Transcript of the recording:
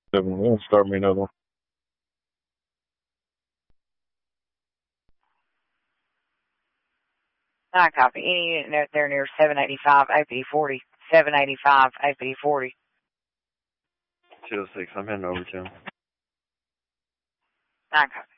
7, start me another one. I copy. Any unit note there near 785 AP40. 785 AP40. 206, I'm heading over to him. I copy.